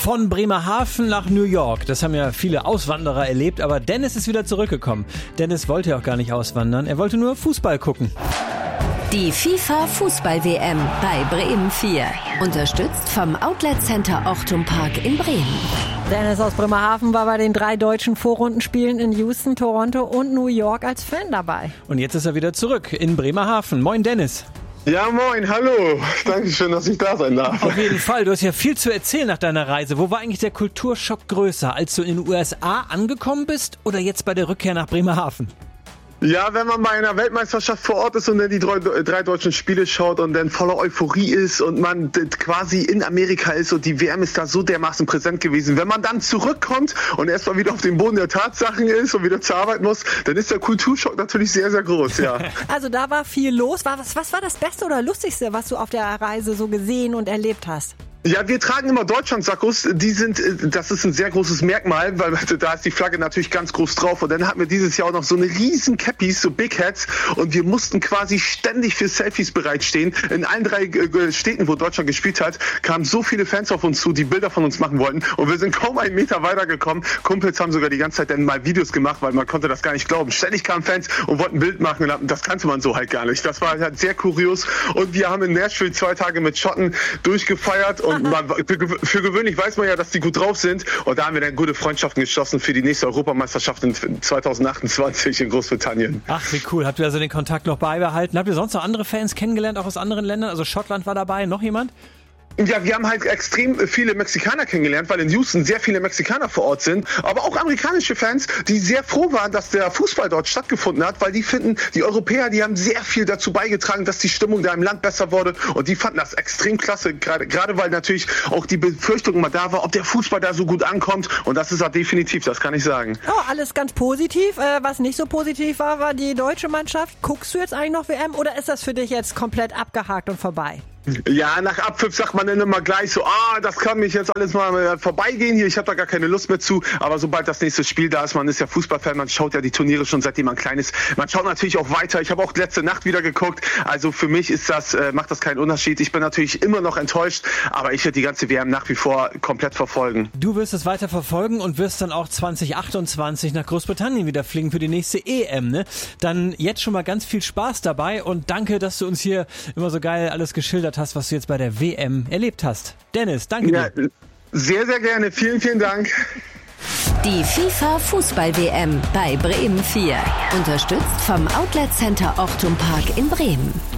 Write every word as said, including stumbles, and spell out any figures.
Von Bremerhaven nach New York. Das haben ja viele Auswanderer erlebt, aber Dennis ist wieder zurückgekommen. Dennis wollte ja auch gar nicht auswandern, er wollte nur Fußball gucken. Die FIFA-Fußball-W M bei Bremen vier. Unterstützt vom Outlet Center Ochtum Park in Bremen. Dennis aus Bremerhaven war bei den drei deutschen Vorrundenspielen in Houston, Toronto und New York als Fan dabei. Und jetzt ist er wieder zurück in Bremerhaven. Moin Dennis. Ja, moin, hallo. Dankeschön, dass ich da sein darf. Auf jeden Fall, du hast ja viel zu erzählen nach deiner Reise. Wo war eigentlich der Kulturschock größer, als du in den U S A angekommen bist oder jetzt bei der Rückkehr nach Bremerhaven? Ja, wenn man bei einer Weltmeisterschaft vor Ort ist und dann die drei, drei deutschen Spiele schaut und dann voller Euphorie ist und man quasi in Amerika ist und die W M ist da so dermaßen präsent gewesen. Wenn man dann zurückkommt und erstmal wieder auf dem Boden der Tatsachen ist und wieder zur Arbeit muss, dann ist der Kulturschock natürlich sehr, sehr groß, ja. Also da war viel los. Was, was war das Beste oder Lustigste, was du auf der Reise so gesehen und erlebt hast? Ja, wir tragen immer Deutschland-Sakkos. Die sind, das ist ein sehr großes Merkmal, weil da ist die Flagge natürlich ganz groß drauf. Und dann hatten wir dieses Jahr auch noch so eine riesen Cappies, so Big Hats. Und wir mussten quasi ständig für Selfies bereitstehen. In allen drei Städten, wo Deutschland gespielt hat, kamen so viele Fans auf uns zu, die Bilder von uns machen wollten. Und wir sind kaum einen Meter weitergekommen. Kumpels haben sogar die ganze Zeit dann mal Videos gemacht, weil man konnte das gar nicht glauben. Ständig kamen Fans und wollten ein Bild machen. Und das kannte man so halt gar nicht. Das war halt sehr kurios. Und wir haben in Nashville zwei Tage mit Schotten durchgefeiert. Und man, für, für gewöhnlich weiß man ja, dass die gut drauf sind. Und da haben wir dann gute Freundschaften geschlossen für die nächste Europameisterschaft in zwanzig achtundzwanzig in Großbritannien. Ach, wie cool. Habt ihr also den Kontakt noch beibehalten? Habt ihr sonst noch andere Fans kennengelernt, auch aus anderen Ländern? Also Schottland war dabei, noch jemand? Ja, wir haben halt extrem viele Mexikaner kennengelernt, weil in Houston sehr viele Mexikaner vor Ort sind. Aber auch amerikanische Fans, die sehr froh waren, dass der Fußball dort stattgefunden hat, weil die finden, die Europäer, die haben sehr viel dazu beigetragen, dass die Stimmung da im Land besser wurde. Und die fanden das extrem klasse, gerade, gerade weil natürlich auch die Befürchtung mal da war, ob der Fußball da so gut ankommt. Und das ist auch definitiv, das kann ich sagen. Oh, alles ganz positiv. Äh, was nicht so positiv war, war die deutsche Mannschaft. Guckst du jetzt eigentlich noch W M oder ist das für dich jetzt komplett abgehakt und vorbei? Ja, nach Abpfiff sagt man dann immer gleich so, ah, das kann mich jetzt alles mal vorbeigehen hier, ich habe da gar keine Lust mehr zu, aber sobald das nächste Spiel da ist, man ist ja Fußballfan, man schaut ja die Turniere schon seitdem man klein ist, man schaut natürlich auch weiter, ich habe auch letzte Nacht wieder geguckt, also für mich ist das, äh, macht das keinen Unterschied, ich bin natürlich immer noch enttäuscht, aber ich werde die ganze W M nach wie vor komplett verfolgen. Du wirst es weiter verfolgen und wirst dann auch zwanzig achtundzwanzig nach Großbritannien wieder fliegen für die nächste E M, ne? Dann jetzt schon mal ganz viel Spaß dabei und danke, dass du uns hier immer so geil alles geschildert hast, was du jetzt bei der W M erlebt hast. Dennis, danke ja, dir. Sehr, sehr gerne. Vielen, vielen Dank. Die FIFA-Fußball-W M bei Bremen vier. Unterstützt vom Outlet Center Ochtum Park in Bremen.